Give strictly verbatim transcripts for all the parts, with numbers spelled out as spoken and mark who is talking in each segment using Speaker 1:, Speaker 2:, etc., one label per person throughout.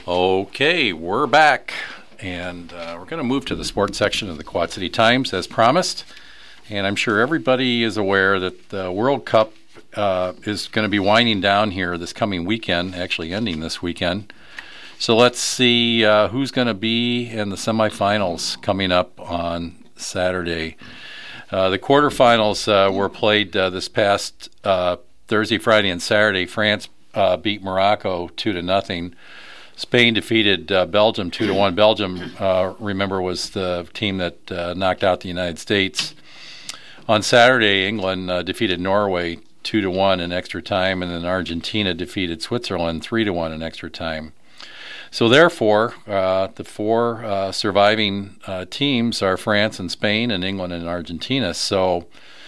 Speaker 1: Okay, we're back, and uh, we're going to move to the sports section of the Quad City Times as promised. And I'm sure everybody is aware that the World Cup uh, is going to be winding down here this coming weekend, actually ending this weekend. So let's see uh, who's going to be in the semifinals coming up on Saturday. Uh, the quarterfinals uh, were played uh, this past uh, Thursday, Friday, and Saturday. France uh, beat Morocco two to nothing. Spain defeated uh, Belgium two to one. Belgium, uh, remember, was the team that uh, knocked out the United States. On Saturday, England uh, defeated Norway two to one in extra time, and then Argentina defeated Switzerland three to one in extra time. So therefore, uh, the four uh, surviving uh, teams are France and Spain and England and Argentina. So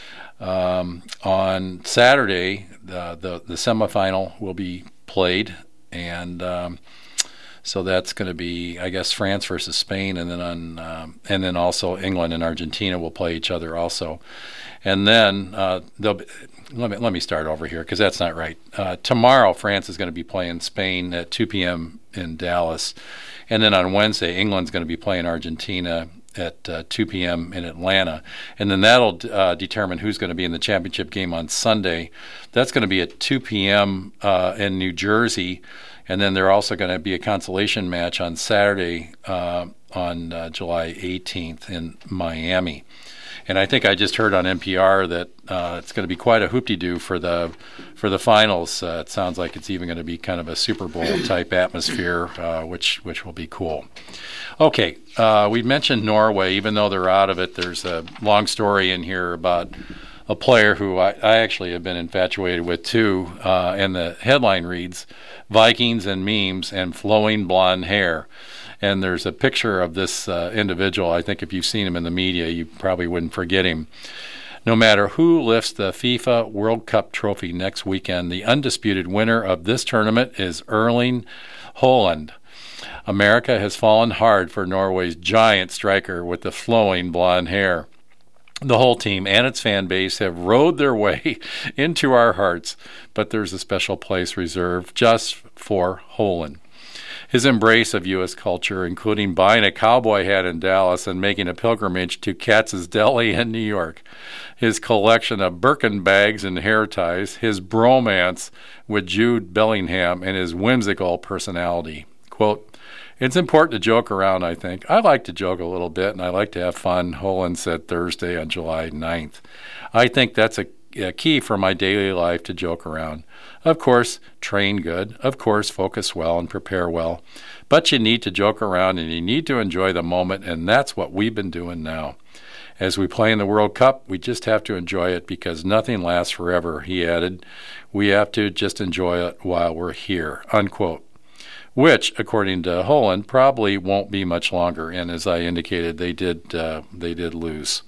Speaker 1: um, on Saturday, the, the the semifinal will be played, and um, so that's going to be, I guess, France versus Spain, and then on um, and then also England and Argentina will play each other also, and then uh, they'll be, let me let me start over here because that's not right. Uh, tomorrow, France is going to be playing Spain at two p.m. in Dallas, and then on Wednesday, England's going to be playing Argentina at uh, two p.m. in Atlanta, and then that'll uh, determine who's going to be in the championship game on Sunday. That's going to be at two p.m. Uh, in New Jersey. And then there's also going to be a consolation match on Saturday uh, on uh, July eighteenth in Miami. And I think I just heard on N P R that uh, it's going to be quite a hoop-de-doo for the for the finals. Uh, it sounds like it's even going to be kind of a Super Bowl-type atmosphere, uh, which which will be cool. Okay, uh, we mentioned Norway. Even though they're out of it, there's a long story in here about a player who I, I actually have been infatuated with too, uh, and the headline reads, Vikings and memes and flowing blonde hair. And there's a picture of this uh, individual. I think if you've seen him in the media, you probably wouldn't forget him. No matter who lifts the FIFA World Cup trophy next weekend, the undisputed winner of this tournament is Erling Haaland. America has fallen hard for Norway's giant striker with the flowing blonde hair. The whole team and its fan base have rode their way into our hearts, but there's a special place reserved just for Haaland. His embrace of U S culture, including buying a cowboy hat in Dallas and making a pilgrimage to Katz's Deli in New York, his collection of Birkin bags and hair ties, his bromance with Jude Bellingham, and his whimsical personality. Quote, it's important to joke around, I think. I like to joke a little bit, and I like to have fun, Haaland said Thursday on July ninth. I think that's a, a key for my daily life, to joke around. Of course, train good. Of course, focus well and prepare well. But you need to joke around, and you need to enjoy the moment, and that's what we've been doing now. As we play in the World Cup, we just have to enjoy it because nothing lasts forever, he added. We have to just enjoy it while we're here, unquote. Which, according to Haaland, probably won't be much longer. And as I indicated, they did uh, they did lose.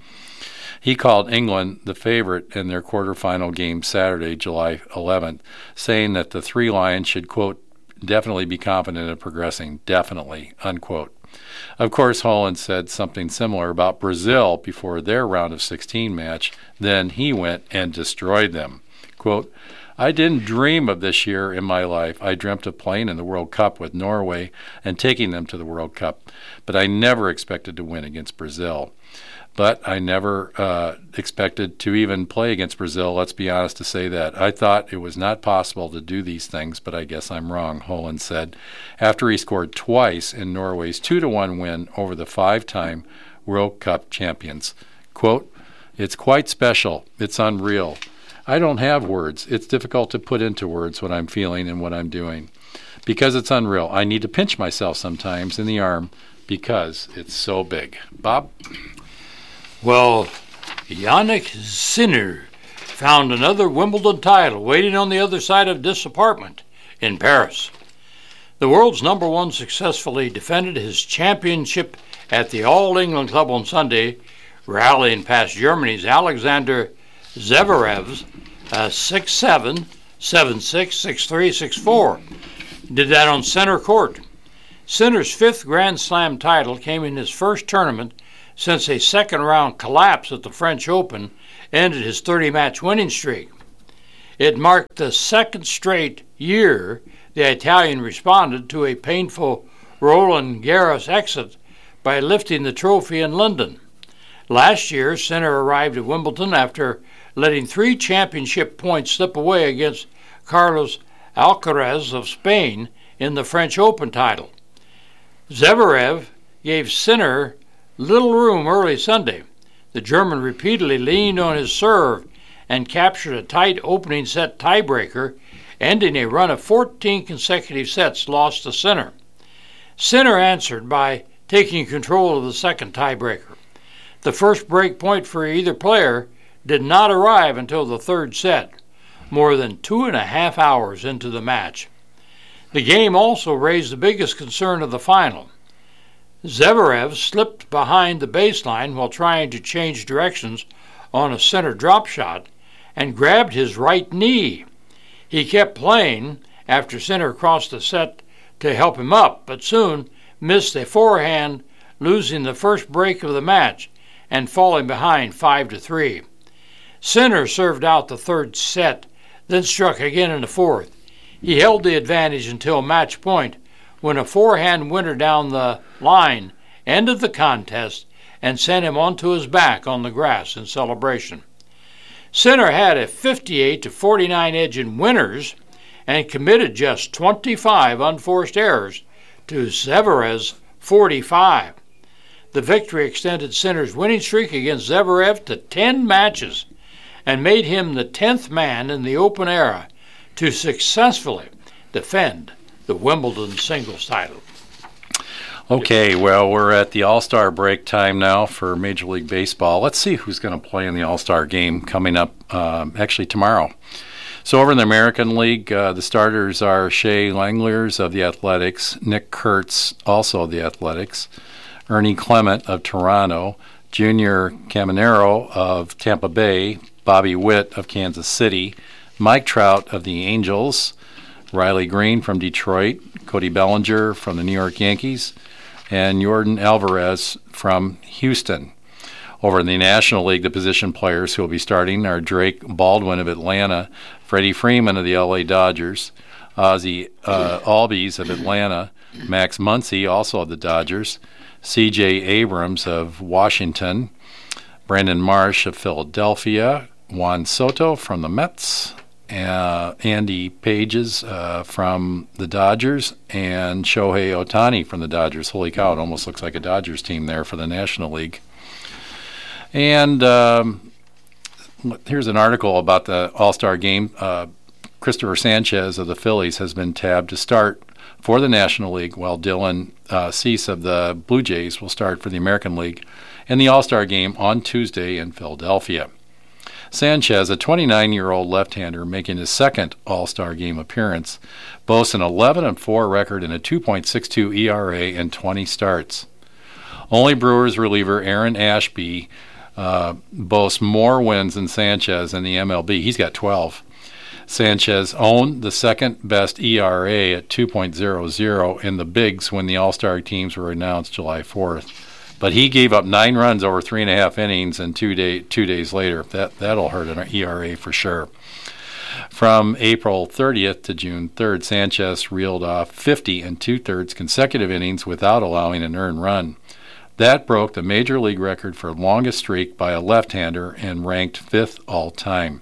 Speaker 1: He called England the favorite in their quarterfinal game Saturday, July eleventh, saying that the Three Lions should, quote, definitely be confident in progressing, definitely, unquote. Of course, Haaland said something similar about Brazil before their round of sixteen match. Then he went and destroyed them. Quote, I didn't dream of this year in my life. I dreamt of playing in the World Cup with Norway and taking them to the World Cup, but I never expected to win against Brazil. But I never uh, expected to even play against Brazil, let's be honest to say that. I thought it was not possible to do these things, but I guess I'm wrong, Haaland said, after he scored twice in Norway's two to one win over the five-time World Cup champions. Quote, it's quite special. It's unreal. I don't have words. It's difficult to put into words what I'm feeling and what I'm doing. Because it's unreal. I need to pinch myself sometimes in the arm because it's so big. Bob?
Speaker 2: Well, Yannick Sinner found another Wimbledon title waiting on the other side of this apartment in Paris. The world's number one successfully defended his championship at the All England Club on Sunday, rallying past Germany's Alexander Zverev's uh, six seven, seven six, six three, six four. Did that on center court. Sinner's fifth Grand Slam title came in his first tournament since a second-round collapse at the French Open ended his thirty-match winning streak. It marked the second straight year The Italian responded to a painful Roland Garros exit by lifting the trophy in London. Last year, Sinner arrived at Wimbledon after letting three championship points slip away against Carlos Alcaraz of Spain in the French Open title. Zverev gave Sinner little room early Sunday. The German repeatedly leaned on his serve and captured a tight opening set tiebreaker, ending a run of fourteen consecutive sets lost to Sinner. Sinner answered by taking control of the second tiebreaker. The first break point for either player did not arrive until the third set, more than two and a half hours into the match. The game also raised the biggest concern of the final. Zverev slipped behind the baseline while trying to change directions on a center drop shot and grabbed his right knee. He kept playing after Sinner crossed the set to help him up, but soon missed a forehand, losing the first break of the match and falling behind five to three. Sinner served out the third set, then struck again in the fourth. He held the advantage until match point, when a forehand winner down the line ended the contest and sent him onto his back on the grass in celebration. Sinner had a fifty-eight to forty-nine edge in winners and committed just twenty-five unforced errors to Zverev's forty-five. The victory extended Sinner's winning streak against Zverev to ten matches and made him the tenth man in the Open era to successfully defend the Wimbledon singles title.
Speaker 1: Okay, well, we're at the All-Star break time now for Major League Baseball. Let's see who's going to play in the All-Star game coming up um, actually tomorrow. So over in the American League, uh, the starters are Shea Langeliers of the Athletics, Nick Kurtz, also of the Athletics, Ernie Clement of Toronto, Junior Caminero of Tampa Bay, Bobby Witt of Kansas City, Mike Trout of the Angels, Riley Green from Detroit, Cody Bellinger from the New York Yankees, and Yordan Alvarez from Houston. Over in the National League, the position players who will be starting are Drake Baldwin of Atlanta, Freddie Freeman of the L A Dodgers, Ozzie uh, Albies of Atlanta, Max Muncy, also of the Dodgers, C J Abrams of Washington, Brandon Marsh of Philadelphia, Juan Soto from the Mets, uh, Andy Pages uh, from the Dodgers, and Shohei Ohtani from the Dodgers. Holy cow, it almost looks like a Dodgers team there for the National League. And um, here's an article about the All-Star game. Uh, Christopher Sanchez of the Phillies has been tabbed to start for the National League, while Dylan uh, Cease of the Blue Jays will start for the American League in the All-Star game on Tuesday in Philadelphia. Sanchez, a twenty-nine-year-old left-hander making his second All-Star game appearance, boasts an eleven and four record and a two point six two E R A in twenty starts. Only Brewers reliever Aaron Ashby uh, boasts more wins than Sanchez in the M L B. He's got twelve. Sanchez owned the second-best E R A at two point oh oh in the Bigs when the All-Star teams were announced July fourth. But he gave up nine runs over three and a half innings, and two day two days later, that that'll hurt an E R A for sure. From April thirtieth to June third, Sanchez reeled off fifty and two-thirds consecutive innings without allowing an earned run. That broke the major league record for longest streak by a left-hander and ranked fifth all-time.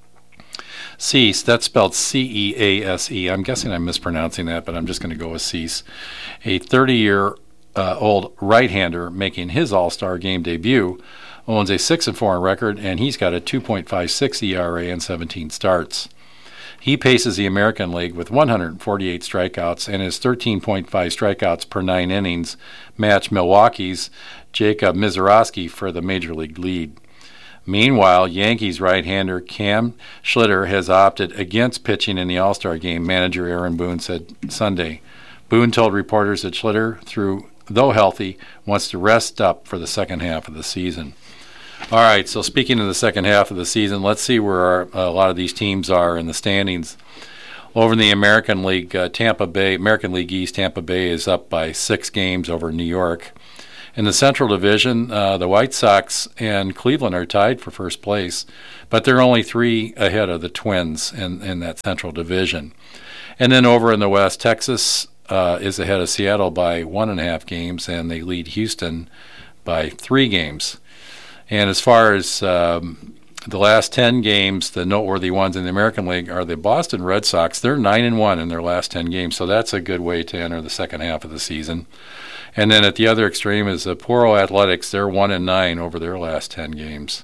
Speaker 1: Cease, that's spelled C E A S E. I'm guessing I'm mispronouncing that, but I'm just going to go with Cease. A thirty-year Uh, old right-hander making his All-Star game debut, owns a six and four record, and he's got a two point five six E R A and seventeen starts. He paces the American League with one hundred forty-eight strikeouts, and his thirteen point five strikeouts per nine innings match Milwaukee's Jacob Misiorowski for the Major League lead. Meanwhile, Yankees right-hander Cam Schlitter has opted against pitching in the All-Star game, manager Aaron Boone said Sunday. Boone told reporters that Schlitter, through though healthy, wants to rest up for the second half of the season. All right, so speaking of the second half of the season, let's see where our, uh, a lot of these teams are in the standings. Over in the American League, uh, Tampa Bay, American League East, Tampa Bay is up by six games over New York. In the Central Division, uh, the White Sox and Cleveland are tied for first place, but they're only three ahead of the Twins in, in that Central Division. And then over in the West, Texas uh, is ahead of Seattle by one and a half games, and they lead Houston by three games. And as far as um, the last ten games, the noteworthy ones in the American League are the Boston Red Sox. They're nine and one in their last ten games, so that's a good way to enter the second half of the season. And then at the other extreme is the Puro Athletics. They're one and nine over their last ten games.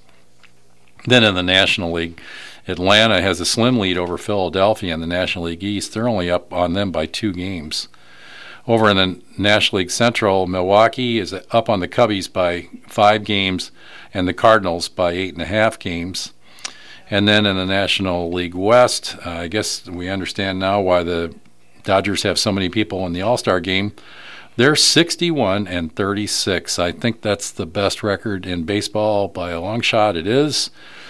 Speaker 1: Then in the National League, Atlanta has a slim lead over Philadelphia in the National League East. They're only up on them by two games. Over in the National League Central, Milwaukee is up on the Cubbies by five games, and the Cardinals by eight and a half games. And then in the National League West, uh, I guess we understand now why the Dodgers have so many people in the All-Star game. They're sixty-one and thirty-six. I think that's the best record in baseball by a long shot. It is.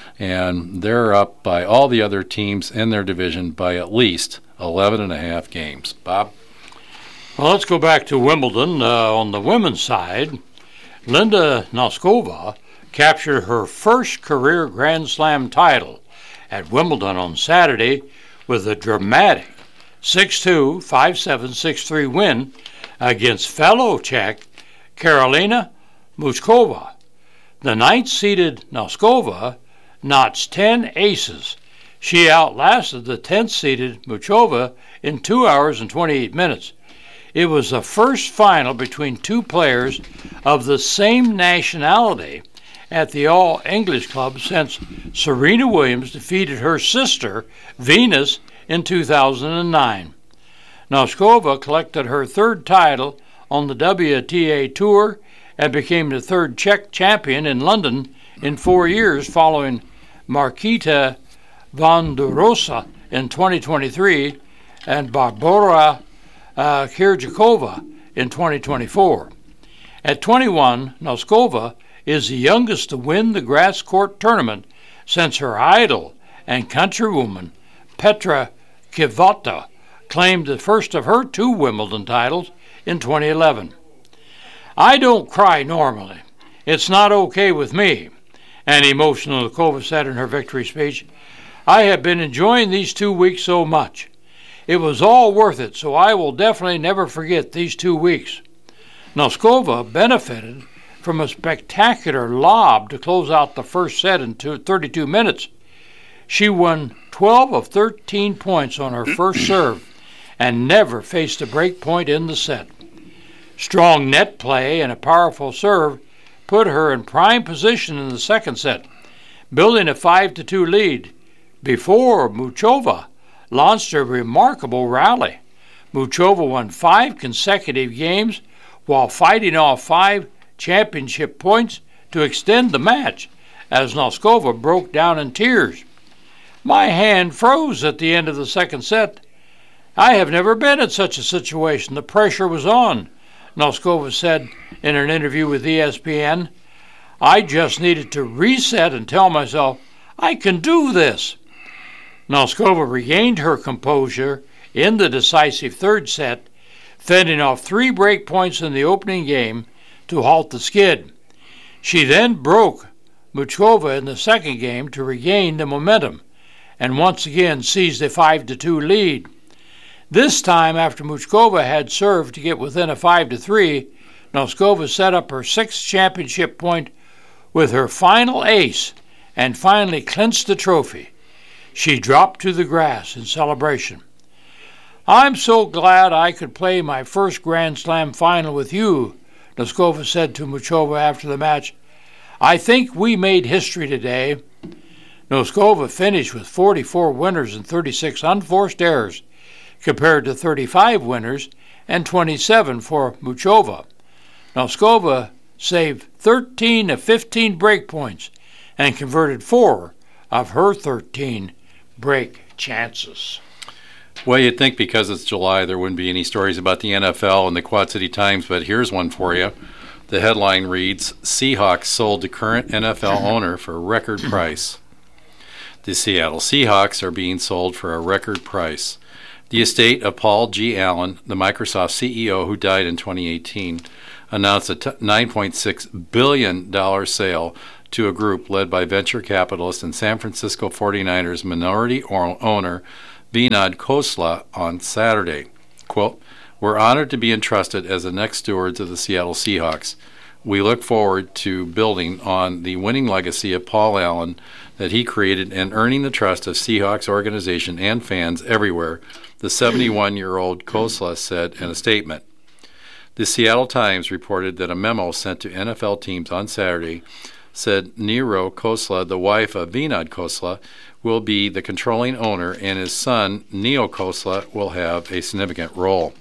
Speaker 1: And they're up by all the other teams in their division by at least eleven and a half games. Bob?
Speaker 2: Well, let's go back to Wimbledon. Uh, on the women's side, Linda Noskova captured her first career Grand Slam title at Wimbledon on Saturday with a dramatic six two, five seven, six three win against fellow Czech Karolina Muchkova. The ninth-seeded Noskova notched ten aces. She outlasted the tenth-seeded Muchova in two hours and twenty-eight minutes. It was the first final between two players of the same nationality at the All-English Club since Serena Williams defeated her sister, Venus, in two thousand nine. Noskova collected her third title on the W T A Tour and became the third Czech champion in London in four years, following Marketa Vondroušová in twenty twenty-three and Barbora uh, Krejcikova in twenty twenty-four. At twenty-one, Noskova is the youngest to win the grass court tournament since her idol and countrywoman Petra Kvitova claimed the first of her two Wimbledon titles in twenty eleven. I don't cry normally. It's not okay with me, an emotional Noskova said in her victory speech. I have been enjoying these two weeks so much. It was all worth it, so I will definitely never forget these two weeks. Noskova benefited from a spectacular lob to close out the first set in thirty-two minutes. She won twelve of thirteen points on her first serve and never faced a break point in the set. Strong net play and a powerful serve put her in prime position in the second set, building a five to two lead before Muchova launched a remarkable rally. Muchova won five consecutive games while fighting off five championship points to extend the match as Noskova broke down in tears. My hand froze at the end of the second set. I have never been in such a situation. The pressure was on, Noskova said in an interview with E S P N. I just needed to reset and tell myself, I can do this. Noskova regained her composure in the decisive third set, fending off three break points in the opening game to halt the skid. She then broke Muchova in the second game to regain the momentum and once again seized a five to two lead. This time, after Muchova had served to get within a five to three, Noskova set up her sixth championship point with her final ace and finally clinched the trophy. She dropped to the grass in celebration. I'm so glad I could play my first Grand Slam final with you, Noskova said to Muchova after the match. I think we made history today. Noskova finished with forty-four winners and thirty-six unforced errors, compared to thirty-five winners and twenty-seven for Muchova. Noskova saved thirteen of fifteen break points and converted four of her thirteen break chances.
Speaker 1: Well, you'd think because it's July there wouldn't be any stories about the N F L and the Quad City Times, but here's one for you. The headline reads, Seahawks sold to current N F L owner for a record price. The Seattle Seahawks are being sold for a record price. The estate of Paul G. Allen, the Microsoft C E O who died in twenty eighteen, announced a t- nine point six billion dollars sale to a group led by venture capitalist and San Francisco forty-niners minority owner Vinod Khosla on Saturday. Quote, "We're honored to be entrusted as the next stewards of the Seattle Seahawks. We look forward to building on the winning legacy of Paul Allen that he created and earning the trust of Seahawks organization and fans everywhere," the seventy-one-year-old Khosla said in a statement. The Seattle Times reported that a memo sent to N F L teams on Saturday said Neero Khosla, the wife of Vinod Khosla, will be the controlling owner and his son, Neo Khosla, will have a significant role.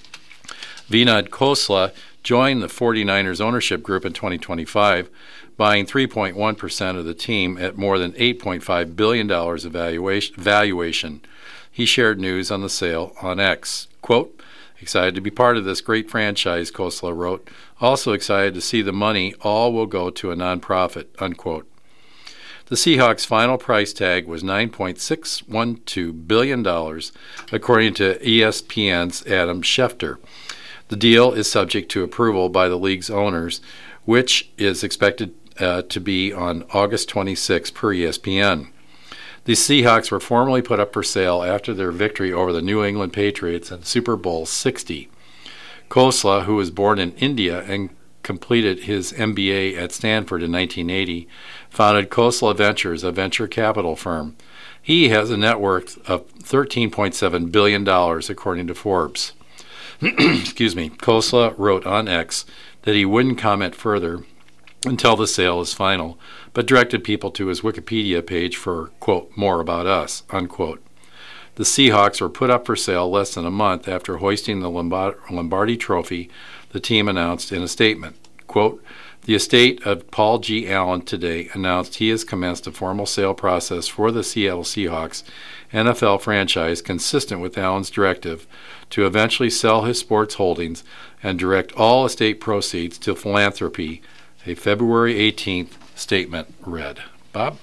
Speaker 1: Vinod Khosla joined the forty-niners ownership group in twenty twenty-five, buying three point one percent of the team at more than eight point five billion dollars of valuation. He shared news on the sale on X. Quote, "Excited to be part of this great franchise," Khosla wrote. "Also excited to see the money all will go to a nonprofit," unquote. The Seahawks' final price tag was nine point six one two billion dollars, according to E S P N's Adam Schefter. The deal is subject to approval by the league's owners, which is expected uh, to be on August twenty-sixth per E S P N. The Seahawks were formally put up for sale after their victory over the New England Patriots in Super Bowl sixty. Khosla, who was born in India and completed his M B A at Stanford in nineteen eighty, founded Khosla Ventures, a venture capital firm. He has a net worth of thirteen point seven billion dollars, according to Forbes. Excuse me. Khosla wrote on X that he wouldn't comment further until the sale is final, but directed people to his Wikipedia page for, quote, "more about us," unquote. The Seahawks were put up for sale less than a month after hoisting the Lombardi Trophy, the team announced in a statement. Quote, "The estate of Paul G. Allen today announced he has commenced a formal sale process for the Seattle Seahawks N F L franchise consistent with Allen's directive to eventually sell his sports holdings and direct all estate proceeds to philanthropy," a February eighteenth statement read. Bob?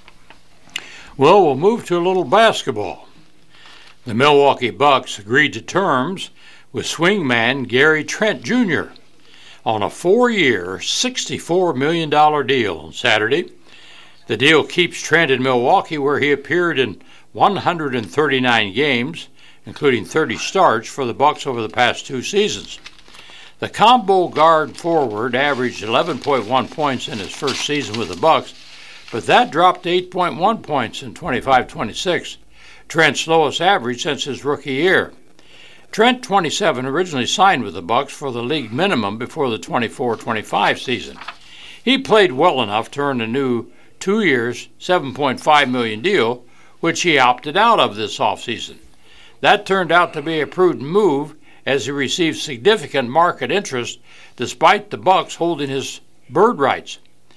Speaker 2: Well, we'll move to a little basketball. The Milwaukee Bucks agreed to terms with swingman Gary Trent Junior on a four-year, sixty-four million dollars deal on Saturday. The deal keeps Trent in Milwaukee, where he appeared in one hundred thirty-nine games, including thirty starts for the Bucks over the past two seasons. The combo guard forward averaged eleven point one points in his first season with the Bucks, but that dropped to eight point one points in twenty-five twenty-six, Trent's lowest average since his rookie year. Trent, twenty-seven, originally signed with the Bucks for the league minimum before the twenty-four twenty-five season. He played well enough to earn a new two years, seven point five million dollars deal, which he opted out of this offseason. That turned out to be a prudent move, as he received significant market interest despite the Bucks holding his bird rights.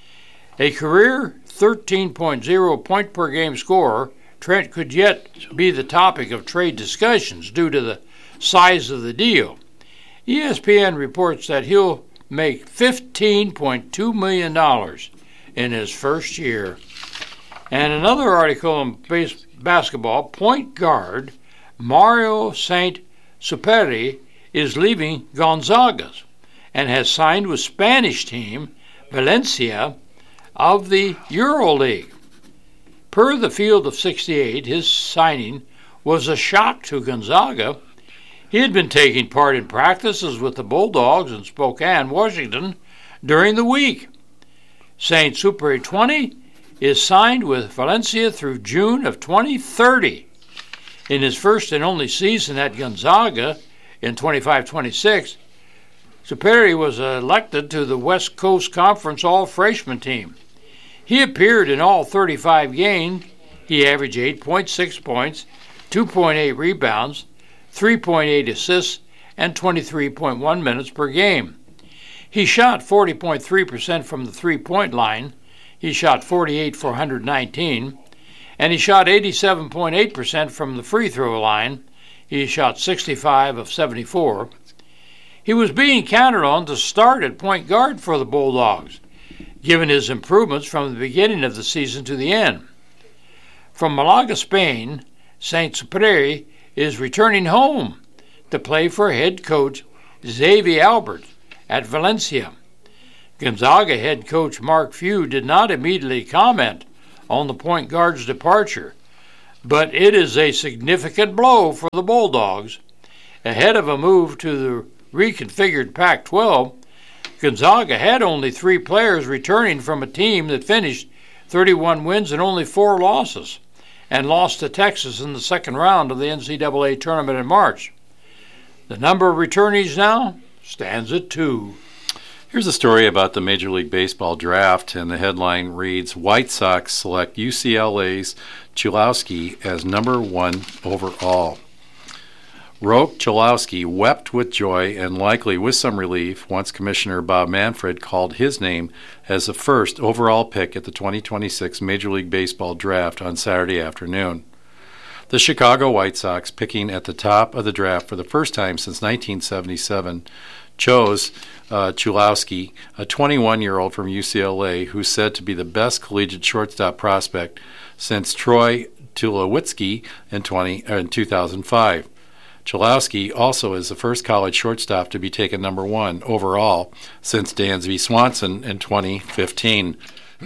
Speaker 2: A career thirteen point oh point per game scorer, Trent could yet be the topic of trade discussions due to the size of the deal. E S P N reports that he'll make fifteen point two million dollars in his first year. And another article in base basketball, point guard Mario Saint-Superi is leaving Gonzaga and has signed with Spanish team Valencia of the EuroLeague. Per the Field of sixty-eight, his signing was a shock to Gonzaga. He had been taking part in practices with the Bulldogs in Spokane, Washington, during the week. Saint-Superi, twenty, is signed with Valencia through June of twenty thirty. In his first and only season at Gonzaga in twenty-five twenty-six, Superi was elected to the West Coast Conference All-Freshman team. He appeared in all thirty-five games. He averaged eight point six points, two point eight rebounds, three point eight assists, and twenty-three point one minutes per game. He shot forty point three percent from the three-point line. He shot forty-eight for one hundred nineteen, and he shot eighty-seven point eight percent from the free throw line. He shot sixty-five of seventy-four. He was being counted on to start at point guard for the Bulldogs, given his improvements from the beginning of the season to the end. From Malaga, Spain, Saint-Superi is returning home to play for head coach Xavi Albert at Valencia. Gonzaga head coach Mark Few did not immediately comment on the point guard's departure, but it is a significant blow for the Bulldogs. Ahead of a move to the reconfigured Pac twelve, Gonzaga had only three players returning from a team that finished thirty-one wins and only four losses, and lost to Texas in the second round of the N C double A tournament in March. The number of returnees now stands at two.
Speaker 1: Here's a story about the Major League Baseball draft, and the headline reads, White Sox select U C L A's Cholowski as number one overall. Roque Cholowski wept with joy and likely with some relief once Commissioner Bob Manfred called his name as the first overall pick at the twenty twenty-six Major League Baseball draft on Saturday afternoon. The Chicago White Sox, picking at the top of the draft for the first time since nineteen seventy-seven, chose uh, Cholowski, a twenty-one-year-old from U C L A who's said to be the best collegiate shortstop prospect since Troy Tulowitzki in, twenty, uh, in two thousand five. Cholowski also is the first college shortstop to be taken number one overall since Dansby Swanson in twenty fifteen.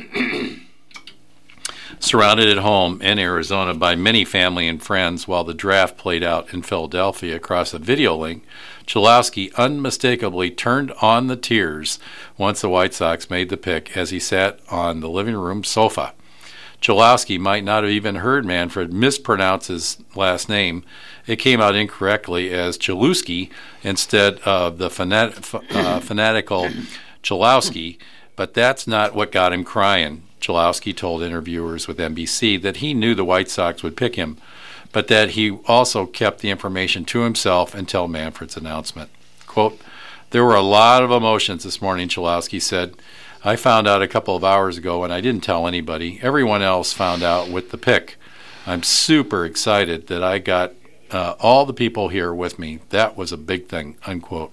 Speaker 1: Surrounded at home in Arizona by many family and friends while the draft played out in Philadelphia across a video link, Cholowski unmistakably turned on the tears once the White Sox made the pick as he sat on the living room sofa. Cholowski might not have even heard Manfred mispronounce his last name. It came out incorrectly as Cholowski instead of the fanat- uh, fanatical Cholowski, but that's not what got him crying. Cholowski told interviewers with N B C that he knew the White Sox would pick him, but that he also kept the information to himself until Manfred's announcement. Quote, there were a lot of emotions this morning, Cholowski said. I found out a couple of hours ago and I didn't tell anybody. Everyone else found out with the pick. I'm super excited that I got uh, all the people here with me. That was a big thing, unquote.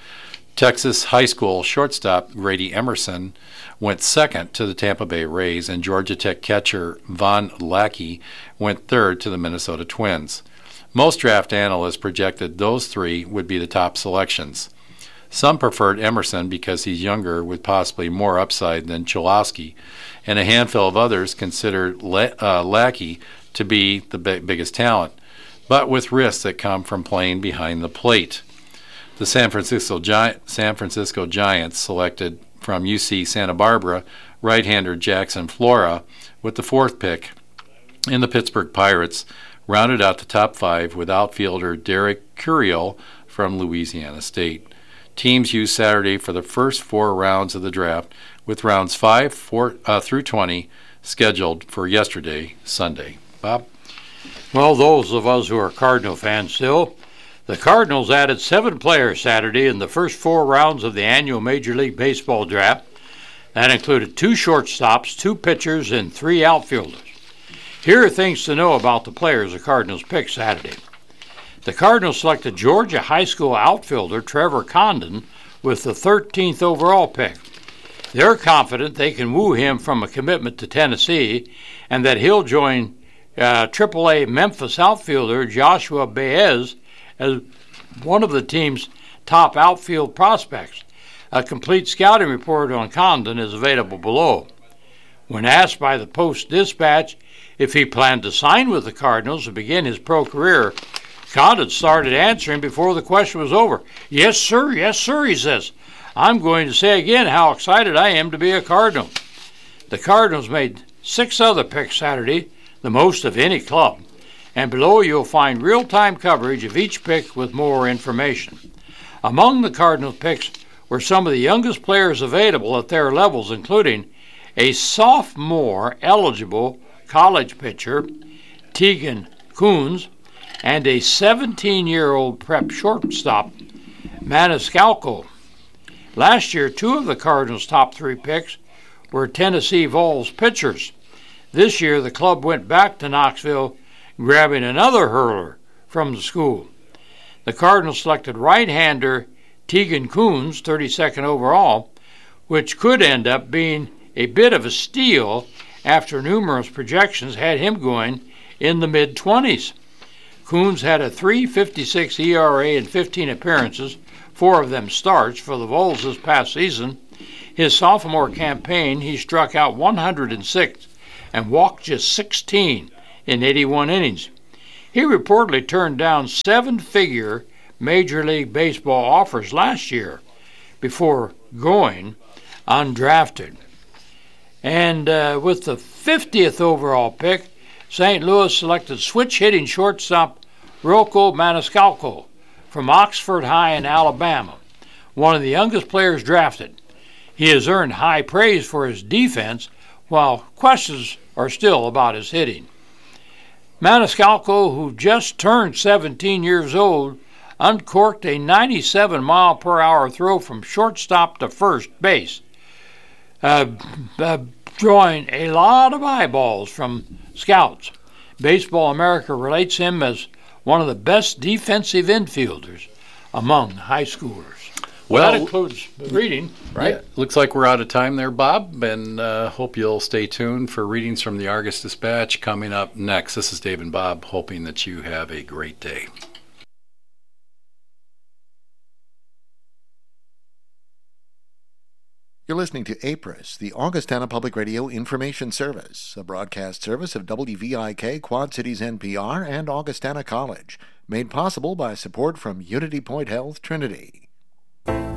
Speaker 1: Texas high school shortstop Grady Emerson went second to the Tampa Bay Rays, and Georgia Tech catcher Von Lackey went third to the Minnesota Twins. Most draft analysts projected those three would be the top selections. Some preferred Emerson because he's younger with possibly more upside than Cholowski, and a handful of others considered La- uh, Lackey to be the b- biggest talent, but with risks that come from playing behind the plate. The San Francisco, Gi- San Francisco Giants selected from U C Santa Barbara right-hander Jackson Flora with the fourth pick, and the Pittsburgh Pirates rounded out the top five with outfielder Derek Curiel from Louisiana State. Teams used Saturday for the first four rounds of the draft, with rounds five four, uh, through twenty scheduled for yesterday, Sunday. Bob?
Speaker 2: Well, those of us who are Cardinal fans still, the Cardinals added seven players Saturday in the first four rounds of the annual Major League Baseball draft. That included two shortstops, two pitchers, and three outfielders. Here are things to know about the players the Cardinals picked Saturday. The Cardinals selected Georgia high school outfielder Trevor Condon with the thirteenth overall pick. They're confident they can woo him from a commitment to Tennessee and that he'll join uh, triple A Memphis outfielder Joshua Baez as one of the team's top outfield prospects. A complete scouting report on Condon is available below. When asked by the Post-Dispatch if he planned to sign with the Cardinals to begin his pro career, Condon started answering before the question was over. Yes, sir, yes, sir, he says. I'm going to say again how excited I am to be a Cardinal. The Cardinals made six other picks Saturday, the most of any club. And below you'll find real-time coverage of each pick with more information. Among the Cardinals picks were some of the youngest players available at their levels, including a sophomore-eligible college pitcher, Tegan Kuhns, and a seventeen-year-old prep shortstop, Maniscalco. Last year, two of the Cardinals' top three picks were Tennessee Vols pitchers. This year, the club went back to Knoxville, grabbing another hurler from the school. The Cardinals selected right-hander Tegan Kuhns, thirty-second overall, which could end up being a bit of a steal after numerous projections had him going in the mid-twenties. Kuhns had a three fifty-six E R A in fifteen appearances, four of them starts for the Vols this past season. His sophomore campaign, he struck out one hundred six and walked just sixteen in eighty-one innings. He reportedly turned down seven-figure Major League Baseball offers last year before going undrafted. And uh, with the fiftieth overall pick, Saint Louis selected switch-hitting shortstop Rocco Maniscalco from Oxford High in Alabama, one of the youngest players drafted. He has earned high praise for his defense, while questions are still about his hitting. Maniscalco, who just turned seventeen years old, uncorked a ninety-seven mile per hour throw from shortstop to first base, uh, uh, drawing a lot of eyeballs from scouts. Baseball America relates him as one of the best defensive infielders among high schoolers. Well, that includes reading, right?
Speaker 1: Yeah, looks like we're out of time there, Bob, and uh, hope you'll stay tuned for readings from the Argus Dispatch coming up next. This is Dave and Bob, hoping that you have a great day.
Speaker 3: You're listening to A P R I S, the Augustana Public Radio Information Service, a broadcast service of W V I K, Quad Cities N P R, and Augustana College, made possible by support from Unity Point Health Trinity.